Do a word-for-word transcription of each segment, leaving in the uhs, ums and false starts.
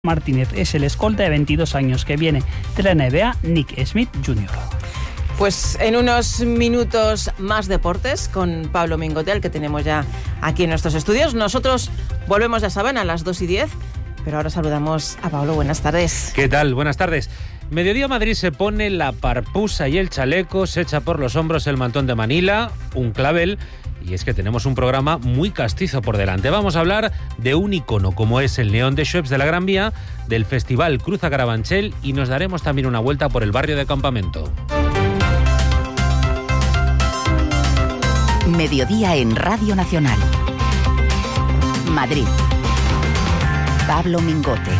Martínez es el escolta de veintidós años que viene de la N B A, Nick Smith junior Pues en unos minutos más deportes con Pablo Mingote, al que tenemos ya aquí en nuestros estudios. Nosotros volvemos, ya saben, a las dos y diez, pero ahora saludamos a Pablo. Buenas tardes. ¿Qué tal? Buenas tardes. Mediodía Madrid se pone la parpusa y el chaleco, se echa por los hombros el mantón de Manila, un clavel. Y es que tenemos un programa muy castizo por delante. Vamos a hablar de un icono como es el Neón de Schweppes de la Gran Vía, del Festival Cruz a Carabanchel, y nos daremos también una vuelta por el barrio de Campamento. Mediodía en Radio Nacional. Madrid. Pablo Mingote.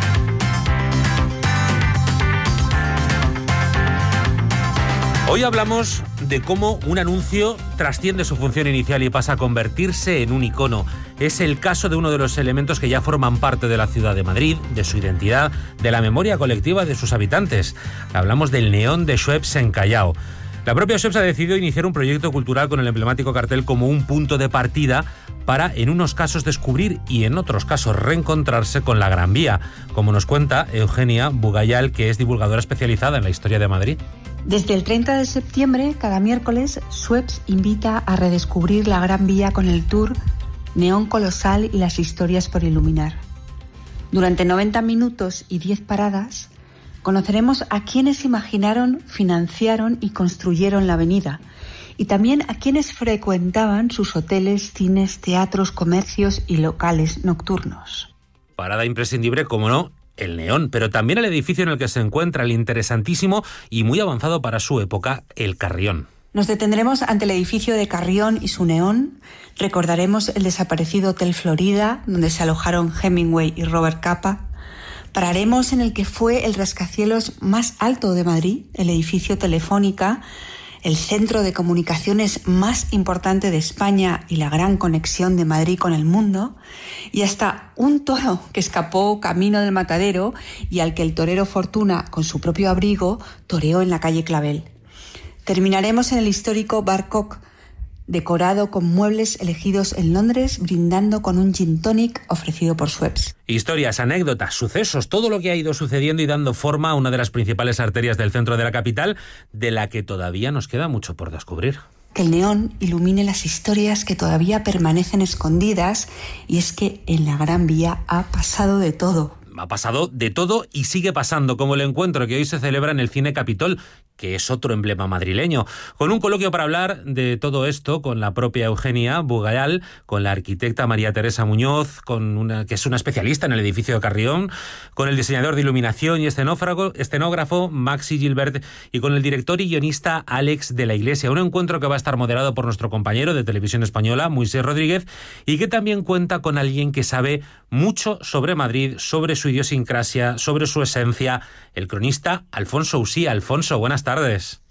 Hoy hablamos de cómo un anuncio trasciende su función inicial y pasa a convertirse en un icono. Es el caso de uno de los elementos que ya forman parte de la ciudad de Madrid, de su identidad, de la memoria colectiva de sus habitantes. Hablamos del Neón de Schweppes en Callao. La propia Schweppes ha decidido iniciar un proyecto cultural con el emblemático cartel como un punto de partida para, en unos casos, descubrir y en otros casos reencontrarse con la Gran Vía, como nos cuenta Eugenia Bugayal, que es divulgadora especializada en la historia de Madrid. Desde el treinta de septiembre, cada miércoles, Schweppes invita a redescubrir la Gran Vía con el tour Neón Colosal y las historias por iluminar. Durante noventa minutos y diez paradas, conoceremos a quienes imaginaron, financiaron y construyeron la avenida, y también a quienes frecuentaban sus hoteles, cines, teatros, comercios y locales nocturnos. Parada imprescindible, como no, el Neón, pero también el edificio en el que se encuentra el interesantísimo y muy avanzado para su época, el Carrión. Nos detendremos ante el edificio de Carrión y su neón, recordaremos el desaparecido Hotel Florida, donde se alojaron Hemingway y Robert Capa. Pararemos en el que fue el rascacielos más alto de Madrid, el edificio Telefónica, el centro de comunicaciones más importante de España y la gran conexión de Madrid con el mundo, y hasta un toro que escapó camino del matadero y al que el torero Fortuna, con su propio abrigo, toreó en la calle Clavel. Terminaremos en el histórico Bar Cock, decorado con muebles elegidos en Londres, brindando con un gin tonic ofrecido por Schweppes. Historias, anécdotas, sucesos, todo lo que ha ido sucediendo y dando forma a una de las principales arterias del centro de la capital, de la que todavía nos queda mucho por descubrir. Que el neón ilumine las historias que todavía permanecen escondidas, y es que en la Gran Vía ha pasado de todo. Ha pasado de todo y sigue pasando, como el encuentro que hoy se celebra en el Cine Capitol, que es otro emblema madrileño. Con un coloquio para hablar de todo esto con la propia Eugenia Bugayal, con la arquitecta María Teresa Muñoz, con una, que es una especialista en el edificio de Carrión, con el diseñador de iluminación y escenógrafo, escenógrafo Maxi Gilbert, y con el director y guionista Alex de la Iglesia. Un encuentro que va a estar moderado por nuestro compañero de Televisión Española, Moisés Rodríguez, y que también cuenta con alguien que sabe mucho sobre Madrid, sobre su idiosincrasia, sobre su esencia, el cronista Alfonso Usía. Alfonso, buenas tardes.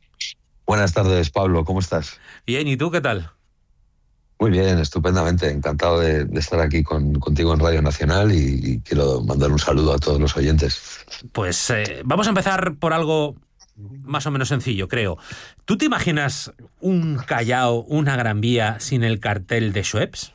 Buenas tardes, Pablo, ¿cómo estás? Bien, ¿y tú qué tal? Muy bien, estupendamente, encantado de, de estar aquí con, contigo en Radio Nacional, y, y quiero mandar un saludo a todos los oyentes. Pues eh, vamos a empezar por algo más o menos sencillo, creo. ¿Tú te imaginas un Callao, una Gran Vía sin el cartel de Schweppes?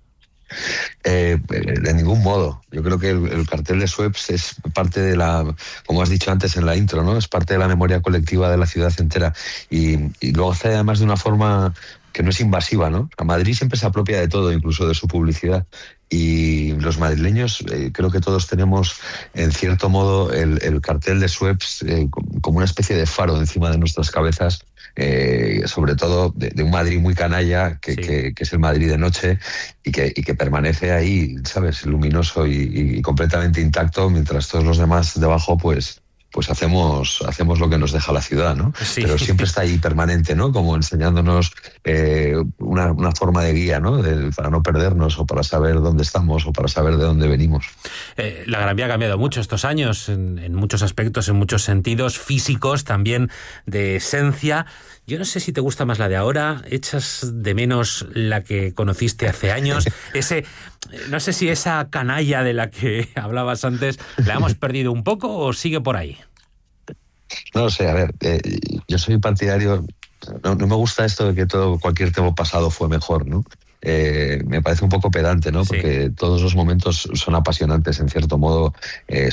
Eh, de ningún modo. Yo creo que el, el cartel de Schweppes es parte de la, como has dicho antes en la intro, ¿no? Es parte de la memoria colectiva de la ciudad entera, y, y lo hace además de una forma que no es invasiva, ¿no? A Madrid siempre se apropia de todo, incluso de su publicidad, y los madrileños eh, creo que todos tenemos en cierto modo el, el cartel de Schweppes eh, como una especie de faro encima de nuestras cabezas, eh, sobre todo de, de un Madrid muy canalla que, sí. que, que es el Madrid de noche, y que, y que permanece ahí, ¿sabes?, luminoso y, y, y completamente intacto, mientras todos los demás debajo pues pues hacemos hacemos lo que nos deja la ciudad, ¿no? Sí. Pero siempre está ahí permanente, ¿no? Como enseñándonos eh, una, una forma de guía, ¿no? De, para no perdernos, o para saber dónde estamos, o para saber de dónde venimos. Eh, la Gran Vía ha cambiado mucho estos años, en, en muchos aspectos, en muchos sentidos físicos, también de esencia. Yo no sé si te gusta más la de ahora, echas de menos la que conociste hace años, ese, no sé si esa canalla de la que hablabas antes, ¿la hemos perdido un poco o sigue por ahí? No lo sé, a ver, eh, yo soy partidario, no, no me gusta esto de que todo cualquier tiempo pasado fue mejor, ¿no? eh, me parece un poco pedante, ¿no? Porque sí. todos los momentos son apasionantes, en cierto modo, eh,